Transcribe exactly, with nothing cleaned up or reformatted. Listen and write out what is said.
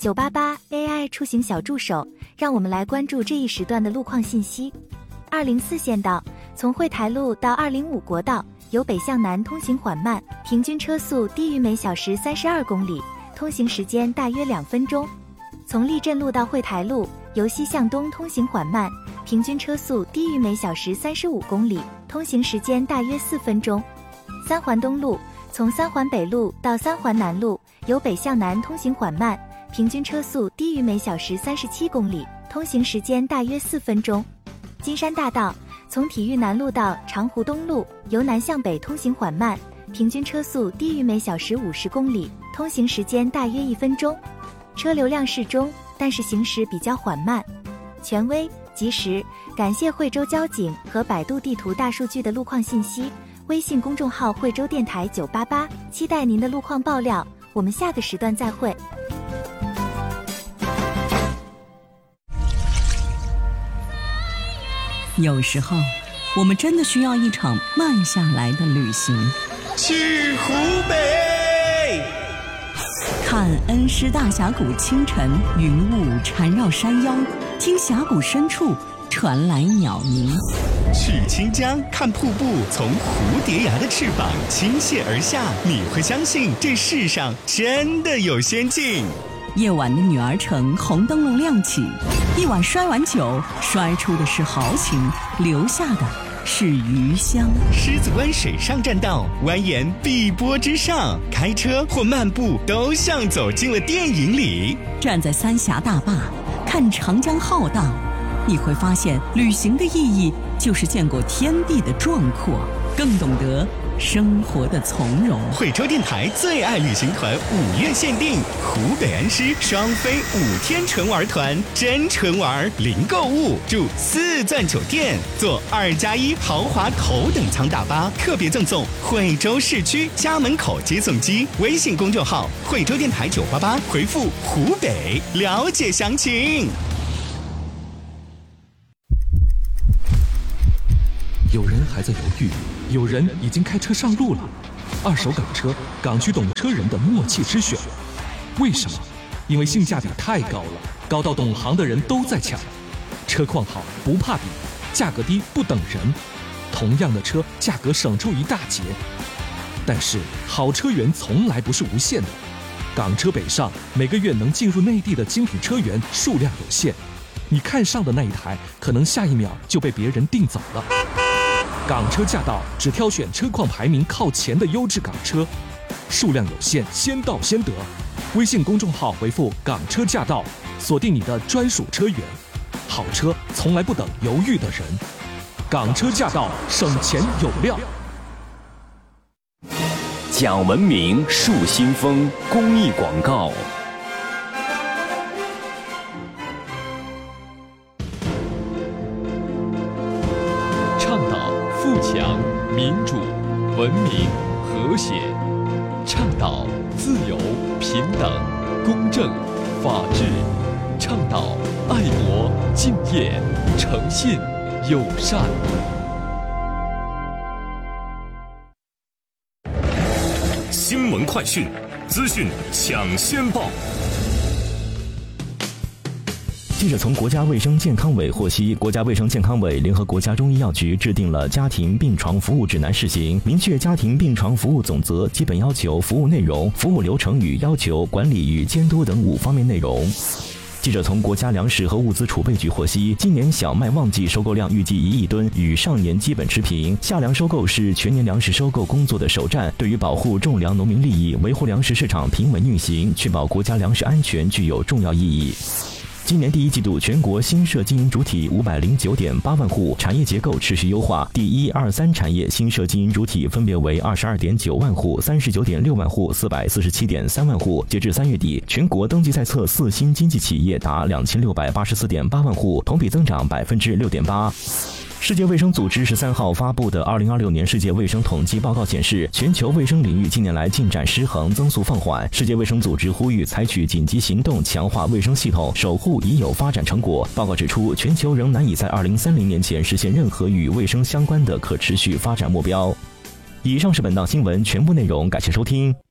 九八八 A I 出行小助手，让我们来关注这一时段的路况信息。二零四县道，从惠台路到二零五国道，由北向南通行缓慢，平均车速低于每小时三十二公里，通行时间大约两分钟。从立镇路到惠台路，由西向东通行缓慢，平均车速低于每小时三十五公里，通行时间大约四分钟。三环东路，从三环北路到三环南路，由北向南通行缓慢，平均车速低于每小时三十七公里，通行时间大约四分钟。金山大道，从体育南路到长湖东路，由南向北通行缓慢，平均车速低于每小时五十公里，通行时间大约一分钟。车流量适中，但是行驶比较缓慢。权威、及时，感谢惠州交警和百度地图大数据的路况信息。微信公众号惠州电台九八八，期待您的路况爆料。我们下个时段再会。 有时候，我们真的需要一场慢下来的旅行。 去湖北， 看恩施大峡谷清晨，云雾缠绕山腰，听峡谷深处传来鸟鸣。 去清江，看瀑布从蝴蝶崖的翅膀倾泻而下，你会相信这世上真的有仙境。 夜晚的女儿城，红灯笼亮起，一碗摔碗酒，摔出的是豪情，留下的是余香。 狮子湾水上栈道，蜿蜒碧波之上，开车或漫步都像走进了电影里。 站在三峡大坝，看长江浩荡，你会发现旅行的意义就是见过天地的壮阔，更懂得生活的从容。 惠州电台最爱旅行团五月限定，湖北恩施双飞五天纯玩团，真纯玩零购物，住四钻酒店，坐二加一豪华头等舱大巴，特别赠送惠州市区家门口接送机。微信公众号惠州电台九八八，回复湖北了解详情。 有人还在犹豫，有人已经开车上路了。二手港车，港区懂车人的默契之选。为什么？因为性价比太高了，高到懂行的人都在抢。车况好不怕比，价格低不等人。同样的车，价格省出一大截。但是好车源从来不是无限的。港车北上，每个月能进入内地的精品车源数量有限。你看上的那一台，可能下一秒就被别人订走了。港车驾到，只挑选车况排名靠前的优质港车，数量有限，先到先得。微信公众号回复“港车驾到”，锁定你的专属车源。好车从来不等犹豫的人，港车驾到，省钱有料。 讲文明树新风公益广告。 富强、民主、文明、和谐，倡导自由、平等、公正、法治，倡导爱国、敬业、诚信、友善。 新闻快讯，资讯抢先报。 记者从国家卫生健康委获悉，国家卫生健康委联合国家中医药局制定了家庭病床服务指南试行，明确家庭病床服务总则、基本要求、服务内容、服务流程与要求、管理与监督等五方面内容。记者从国家粮食和物资储备局获悉，今年小麦旺季收购量预计一亿吨，与上年基本持平。夏粮收购是全年粮食收购工作的首站，对于保护种粮农民利益、维护粮食市场平稳运行、确保国家粮食安全具有重要意义。今年第一季度，全国新设经营主体五百零九点八万户，产业结构持续优化。第一、二、三产业新设经营主体分别为二十二点九万户、三十九点六万户、四百四十七点三万户。截至三月底，全国登记在册四新经济企业达两千六百八十四点八万户，同比增长百分之六点八。世界卫生组织十三号发布的二零二六年世界卫生统计报告显示，全球卫生领域近年来进展失衡，增速放缓。世界卫生组织呼吁采取紧急行动，强化卫生系统，守护已有发展成果。报告指出，全球仍难以在二零三零年前实现任何与卫生相关的可持续发展目标。以上是本档新闻全部内容，感谢收听。